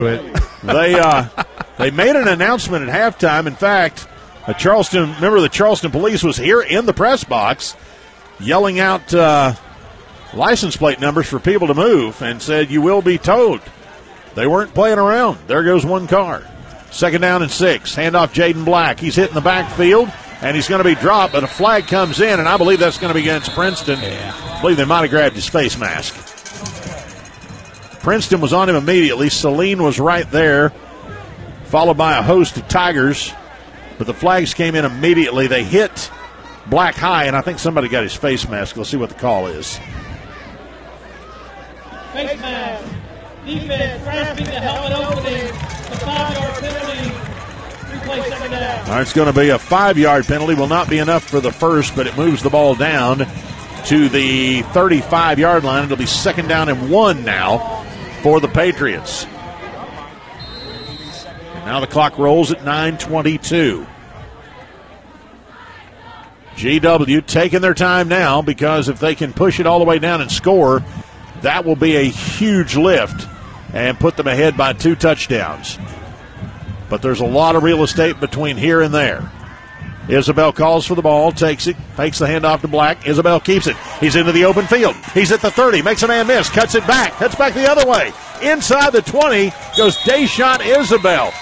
They made an announcement at halftime. In fact, the Charleston Police was here in the press box yelling out license plate numbers for people to move and said, "You will be towed." They weren't playing around. There goes one car. 2nd down and 6. Handoff Jaden Black. He's hitting the backfield, and he's going to be dropped, but a flag comes in, and I believe that's going to be against Princeton. I believe they might have grabbed his face mask. Princeton was on him immediately. Saline was right there, followed by a host of Tigers, but the flags came in immediately. They hit Black high, and I think somebody got his face mask. Let's see what the call is. Face mask. Defense grasping the helmet opening. The 5-yard penalty. Replay 2nd down. All right, it's going to be a 5-yard penalty. Will not be enough for the first, but it moves the ball down to the 35-yard line. It'll be 2nd down and 1 now for the Patriots. And now the clock rolls at 9:22. GW taking their time now, because if they can push it all the way down and score, that will be a huge lift and put them ahead by 2 touchdowns. But there's a lot of real estate between here and there. Isabel calls for the ball, takes it, fakes the handoff to Black. Isabel keeps it. He's into the open field. He's at the 30, makes a man miss, cuts it back, cuts back the other way. Inside the 20 goes Deshaun Isabel.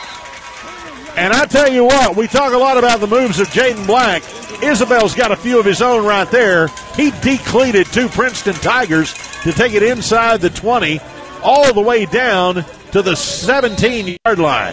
And I tell you what, we talk a lot about the moves of Jaden Black. Isabel's got a few of his own right there. He decleated 2 Princeton Tigers to take it inside the 20, all the way down to the 17-yard line.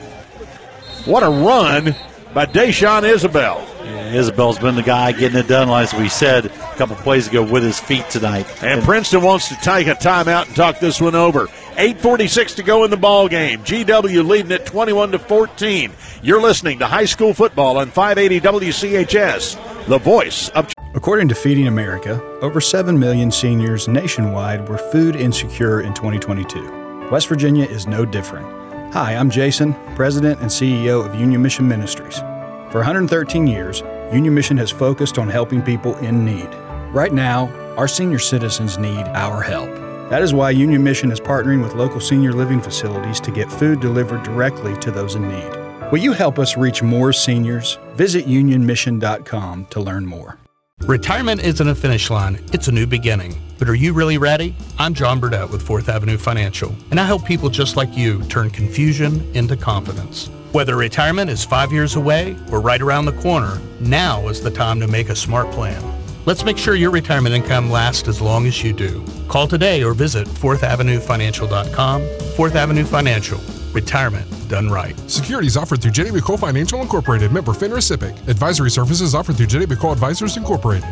What a run by Deshaun Isabel. Yeah, Isabel's been the guy getting it done, as we said a couple plays ago, with his feet tonight. And Princeton wants to take a timeout and talk this one over. 8:46 to go in the ball game. GW leading it 21-14. You're listening to high school football on 580 WCHS, the voice of. According to Feeding America, over 7 million seniors nationwide were food insecure in 2022. West Virginia is no different. Hi, I'm Jason, President and CEO of Union Mission Ministries. For 113 years, Union Mission has focused on helping people in need. Right now, our senior citizens need our help. That is why Union Mission is partnering with local senior living facilities to get food delivered directly to those in need. Will you help us reach more seniors? Visit unionmission.com to learn more. Retirement isn't a finish line, it's a new beginning. But are you really ready? I'm John Burdett with 4th Avenue Financial, and I help people just like you turn confusion into confidence. Whether retirement is 5 years away or right around the corner, now is the time to make a smart plan. Let's make sure your retirement income lasts as long as you do. Call today or visit 4thavenuefinancial.com. 4th Avenue Financial. Retirement done right. Securities offered through J.D. McCall Financial Incorporated. Member FINRA SIPC. Advisory services offered through J.D. McCall Advisors Incorporated.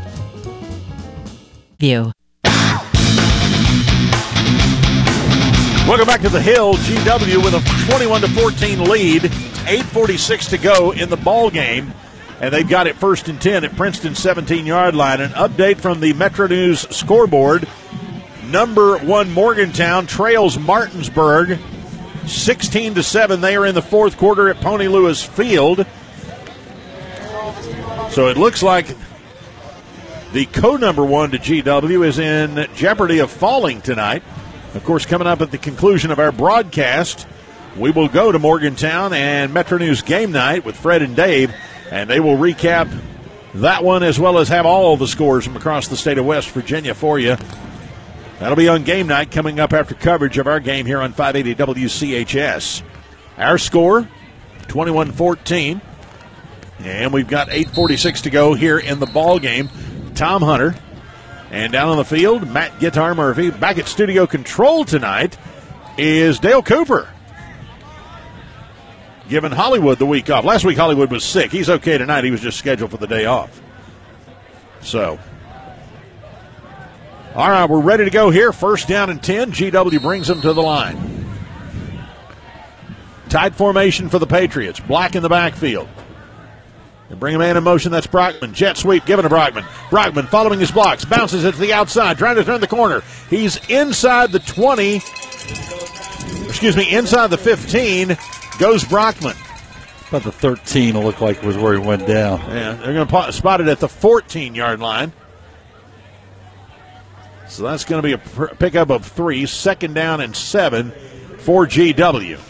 View. Welcome back to the Hill. GW with a 21-14 lead. 8:46 to go in the ball game. And they've got it 1st and 10 at Princeton's 17-yard line. An update from the Metro News scoreboard. Number 1 Morgantown trails Martinsburg 16-7. They are in the 4th quarter at Pony Lewis Field. So it looks like the co-number 1 to GW is in jeopardy of falling tonight. Of course, coming up at the conclusion of our broadcast, we will go to Morgantown and Metro News Game Night with Fred and Dave, and they will recap that one as well as have all the scores from across the state of West Virginia for you. That'll be on Game Night coming up after coverage of our game here on 580 WCHS. Our score, 21-14, and we've got 8:46 to go here in the ball game. Tom Hunter, and down on the field, Matt Guitar Murphy. Back at studio control tonight is Dale Cooper, giving Hollywood the week off. Last week Hollywood was sick. He's okay tonight. He was just scheduled for the day off. So, all right, we're ready to go here. 1st down and 10. GW brings them to the line. Tight formation for the Patriots. Black in the backfield. They bring a man in motion. That's Brockman. Jet sweep given to Brockman. Brockman following his blocks. Bounces it to the outside. Trying to turn the corner. He's inside the 20. Inside the 15. Goes Brockman. About the 13 will look like was where he went down. Yeah, they're going to spot it at the 14-yard line. So that's going to be a pickup of 3. 2nd down and 7 for GW.